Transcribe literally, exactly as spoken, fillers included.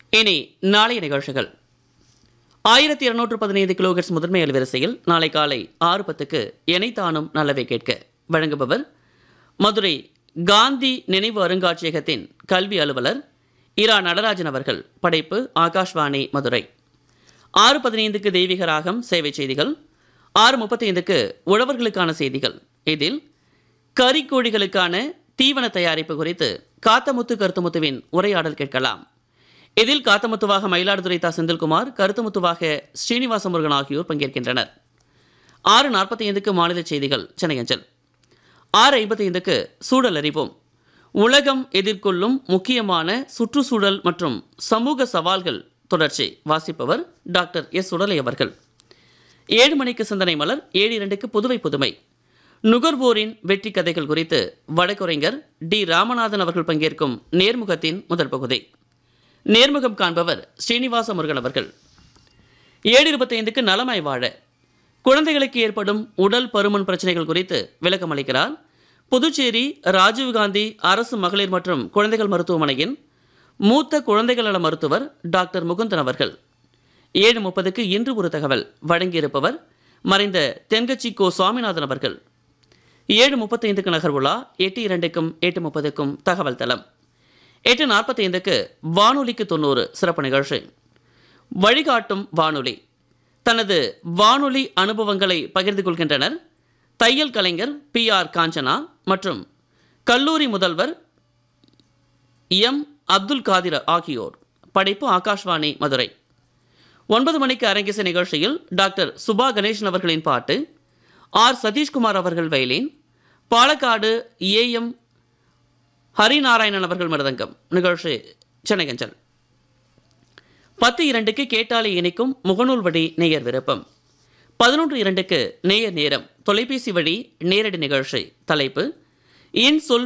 இனி நாளைய நிகழ்ச்சிகள். ஆயிரத்தி இருநூற்று பதினைந்து கிலோஹெர்ட்ஸ் முதன்மை அலைவரிசையில் நாளை காலை ஆறு பத்துக்கு எனைத்தானும் நல்லவை கேட்க வழங்குபவர் மதுரை காந்தி நினைவு அருங்காட்சியகத்தின் கல்வி அலுவலர் இரா நடராஜன் அவர்கள். படைப்பு ஆகாஷ்வாணி மதுரை. ஆறு பதினைந்துக்கு தெய்வீக ராகம் சேவை செய்திகள். ஆறு முப்பத்தி ஐந்துக்கு உழவர்களுக்கான செய்திகள். இதில் கறிக்கோழிகளுக்கான தீவன தயாரிப்பு குறித்து காத்தமுத்து கருத்துமுத்துவின் உரையாடல் கேட்கலாம். இதில் காத்தமுத்துவாக மயிலாடுதுறை தா செந்தில்குமார், கருத்துமுத்துவாக ஸ்ரீனிவாச முருகன் ஆகியோர் பங்கேற்கின்றனர். ஆறு நாற்பத்தி ஐந்துக்கு மாநில செய்திகள் சென்னை அஞ்சல். ஆறு ஐம்பத்தி ஐந்துக்கு சூழல் அறிவோம். உலகம் எதிர்கொள்ளும் முக்கியமான சுற்றுச்சூழல் மற்றும் சமூக சவால்கள் தொடர்ச்சி. வாசிப்பவர் டாக்டர் எஸ் சுடலை அவர்கள். ஏழு மணிக்கு சிந்தனை மலர். ஏழு இரண்டுக்கு புதுவை புதுமை. நுகர்வோரின் வெற்றி கதைகள் குறித்து வழக்குரைஞர் டி ராமநாதன் அவர்கள் பங்கேற்கும் நேர்முகத்தின் முதல் பகுதி. நேர்முகம் காண்பவர் ஸ்ரீனிவாச முருகன் அவர்கள். ஏழு இருபத்தி ஐந்துக்கு நலமாய் வாழ குழந்தைகளுக்கு ஏற்படும் உடல் பருமன் பிரச்சனைகள் குறித்து விளக்கம் அளிக்கிறார் புதுச்சேரி ராஜீவ்காந்தி அரசு மகளிர் மற்றும் குழந்தைகள் மருத்துவமனையின் மூத்த குழந்தைகள் நல மருத்துவர் டாக்டர் முகுந்தன் அவர்கள். ஏழு முப்பதுக்கு இன்று ஒரு தகவல் வழங்கியிருப்பவர் மறைந்த தென்கட்சி கோ சுவாமிநாதன் அவர்கள். ஏழு முப்பத்தி ஐந்துக்கு நகர்வுலா. எட்டு இரண்டுக்கும் எட்டு முப்பதுக்கும் தகவல் தளம். எட்டு நாற்பத்தி ஐந்துக்கு வானொலிக்கு தொண்ணூறு சிறப்பு நிகழ்ச்சி. வழிகாட்டும் வானொலி. தனது வானொலி அனுபவங்களை பகிர்ந்து கொள்கின்றனர் தையல் கலைஞர் பி ஆர் காஞ்சனா மற்றும் கல்லூரி முதல்வர் எம் அப்துல் காதிர் ஆகியோர். படைப்பு ஆகாஷ்வாணி மதுரை. ஒன்பது மணிக்கு அரங்கிசை நிகழ்ச்சியில் டாக்டர் சுபா கணேசன் அவர்களின் பாட்டு, ஆர் சதீஷ்குமார் அவர்கள் violin, Palakkad A M Harinarayanan அவர்கள் மிருதங்கம். நிகழ்ச்சி சென்னை அஞ்சல். பத்து இரண்டுக்கு கேட்டாலே இணைக்கும் முகநூல் வழி நேயர் விருப்பம். பதினொன்று இரண்டுக்கு நேயர் நேரம் தொலைபேசி வழி நேரடி நிகழ்ச்சி. தலைப்பு இன் சொல்